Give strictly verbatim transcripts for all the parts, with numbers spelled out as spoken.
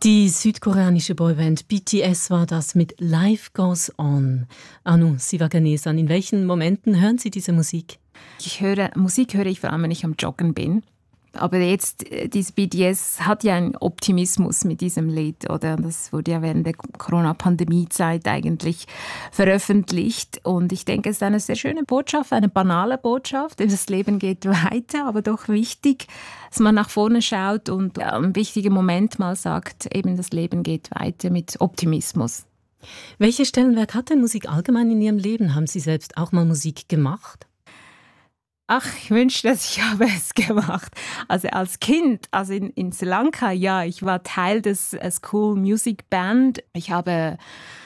Die südkoreanische Boyband B T S war das mit Life Goes On. Anu Sivaganesan, in welchen Momenten hören Sie diese Musik? Ich höre, Musik höre ich vor allem, wenn ich am Joggen bin. Aber jetzt, dieses B T S hat ja einen Optimismus mit diesem Lied, oder? Das wurde ja während der Corona-Pandemie-Zeit eigentlich veröffentlicht. Und ich denke, es ist eine sehr schöne Botschaft, eine banale Botschaft. Das Leben geht weiter, aber doch wichtig, dass man nach vorne schaut und am wichtigen Moment mal sagt, eben das Leben geht weiter mit Optimismus. Welche Stellenwert hat denn Musik allgemein in Ihrem Leben? Haben Sie selbst auch mal Musik gemacht? Ach, ich wünschte, ich habe es gemacht. Also als Kind, also in, in Sri Lanka, ja, ich war Teil des äh, School Music Band. Ich habe, äh,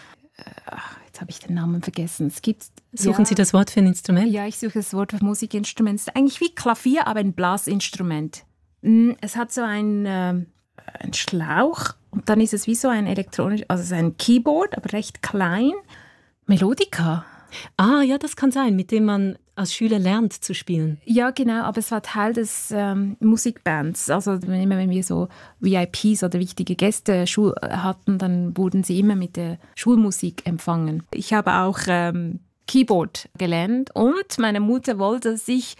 jetzt habe ich den Namen vergessen. Es gibt, Suchen ja, Sie das Wort für ein Instrument? Ja, ich suche das Wort für Musikinstrument. Es ist eigentlich wie Klavier, aber ein Blasinstrument. Es hat so ein, äh, ein Schlauch und dann ist es wie so ein elektronisch, also es ist ein Keyboard, aber recht klein. Melodica. Ah, ja, das kann sein, mit dem man als Schüler lernt zu spielen. Ja, genau, aber es war Teil des ähm, Musikbands. Also immer wenn wir so V I Ps oder wichtige Gäste Schul- hatten, dann wurden sie immer mit der Schulmusik empfangen. Ich habe auch ähm, Keyboard gelernt und meine Mutter wollte, dass ich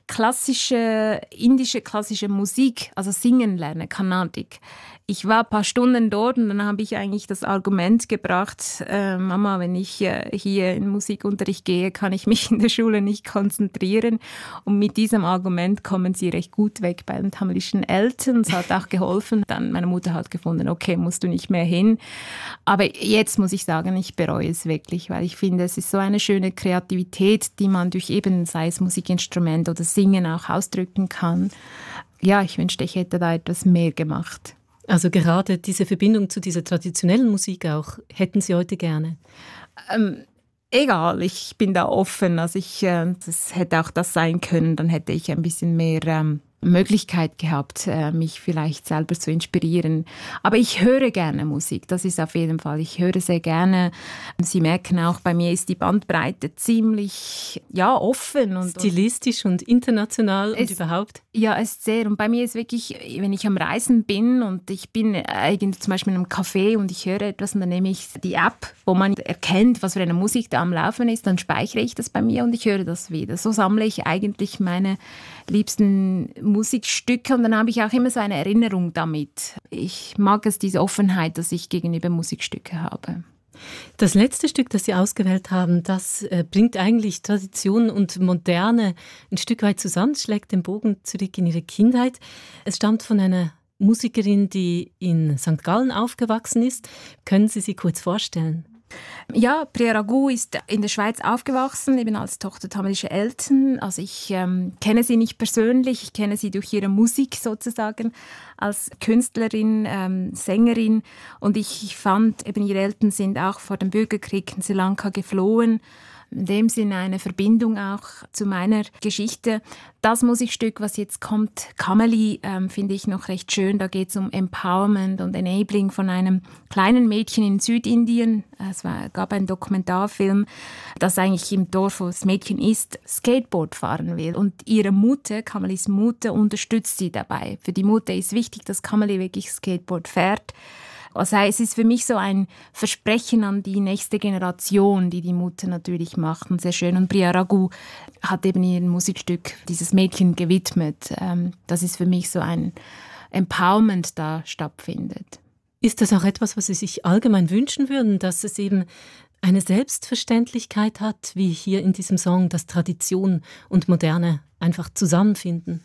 klassische, indische klassische Musik, also singen lerne, Carnatic. Ich war ein paar Stunden dort und dann habe ich eigentlich das Argument gebracht, äh, Mama, wenn ich äh, hier in Musikunterricht gehe, kann ich mich in der Schule nicht konzentrieren. Und mit diesem Argument kommen sie recht gut weg bei den tamilischen Eltern. Es hat auch geholfen. Dann meine Mutter hat gefunden, okay, musst du nicht mehr hin. Aber jetzt muss ich sagen, ich bereue es wirklich, weil ich finde, es ist so eine schöne Kreativität, die man durch eben, sei es Musikinstrument oder Singen, auch ausdrücken kann. Ja, ich wünschte, ich hätte da etwas mehr gemacht. Also gerade diese Verbindung zu dieser traditionellen Musik auch, hätten Sie heute gerne? Ähm, egal, ich bin da offen. Also ich, äh, das hätte auch das sein können, dann hätte ich ein bisschen mehr ähm, Möglichkeit gehabt, äh, mich vielleicht selber zu inspirieren. Aber ich höre gerne Musik, das ist auf jeden Fall. Ich höre sehr gerne. Sie merken auch, bei mir ist die Bandbreite ziemlich ja, offen. Und, stilistisch und international es, und überhaupt? Ja, es ist sehr. Und bei mir ist wirklich, wenn ich am Reisen bin und ich bin eigentlich zum Beispiel in einem Café und ich höre etwas und dann nehme ich die App, wo man erkennt, was für eine Musik da am Laufen ist, dann speichere ich das bei mir und ich höre das wieder. So sammle ich eigentlich meine liebsten Musikstücke und dann habe ich auch immer so eine Erinnerung damit. Ich mag es, diese Offenheit, dass ich gegenüber Musikstücke habe. Das letzte Stück, das Sie ausgewählt haben, das äh, bringt eigentlich Tradition und Moderne ein Stück weit zusammen, schlägt den Bogen zurück in Ihre Kindheit. Es stammt von einer Musikerin, die in Sankt Gallen aufgewachsen ist. Können Sie sie kurz vorstellen? Ja, Priya Raghu ist in der Schweiz aufgewachsen, eben als Tochter tamilischer Eltern. Also ich ähm, kenne sie nicht persönlich, ich kenne sie durch ihre Musik sozusagen als Künstlerin, ähm, Sängerin. Und ich, ich fand, eben ihre Eltern sind auch vor dem Bürgerkrieg in Sri Lanka geflohen. In dem Sinne eine Verbindung auch zu meiner Geschichte. Das Musikstück, was jetzt kommt, Kameli, ähm, finde ich noch recht schön. Da geht es um Empowerment und Enabling von einem kleinen Mädchen in Südindien. Es war, gab einen Dokumentarfilm, das eigentlich im Dorf, wo das Mädchen ist, Skateboard fahren will. Und ihre Mutter, Kamelis Mutter, unterstützt sie dabei. Für die Mutter ist wichtig, dass Kameli wirklich Skateboard fährt. Also es ist für mich so ein Versprechen an die nächste Generation, die die Mutter natürlich macht. Und sehr schön. Und Priya Raghu hat eben ihr Musikstück dieses Mädchen gewidmet. Das ist für mich so ein Empowerment, da stattfindet. Ist das auch etwas, was Sie sich allgemein wünschen würden, dass es eben eine Selbstverständlichkeit hat, wie hier in diesem Song, dass Tradition und Moderne einfach zusammenfinden?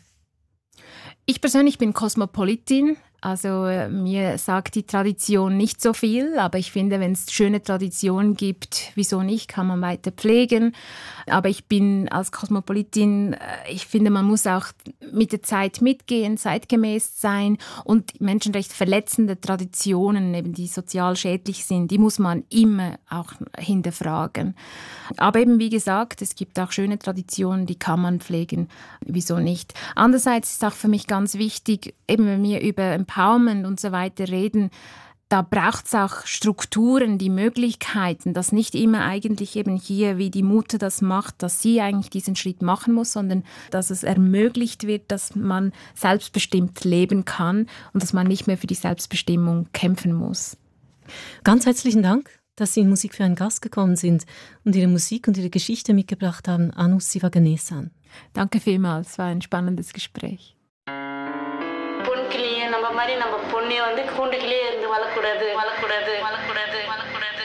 Ich persönlich bin Kosmopolitin. Also mir sagt die Tradition nicht so viel, aber ich finde, wenn es schöne Traditionen gibt, wieso nicht, kann man weiter pflegen. Aber ich bin als Kosmopolitin, ich finde, man muss auch mit der Zeit mitgehen, zeitgemäß sein und menschenrechtsverletzende Traditionen, eben die sozial schädlich sind, die muss man immer auch hinterfragen. Aber eben wie gesagt, es gibt auch schöne Traditionen, die kann man pflegen, wieso nicht. Andererseits ist auch für mich ganz wichtig, eben wenn wir über Empowerment und so weiter reden, da braucht es auch Strukturen, die Möglichkeiten, dass nicht immer eigentlich eben hier, wie die Mutter das macht, dass sie eigentlich diesen Schritt machen muss, sondern dass es ermöglicht wird, dass man selbstbestimmt leben kann und dass man nicht mehr für die Selbstbestimmung kämpfen muss. Ganz herzlichen Dank, dass Sie in Musik für einen Gast gekommen sind und Ihre Musik und Ihre Geschichte mitgebracht haben, Anu Sivaganesan. Danke vielmals, es war ein spannendes Gespräch. நம்ம மாதிரி நம்ம பொண்ணை வந்து கூண்டுக்குள்ளே இருந்து வளர்க்கூடாது வளர்க்கூடாது வளர்க்கூடாது வளர்க்கூடாது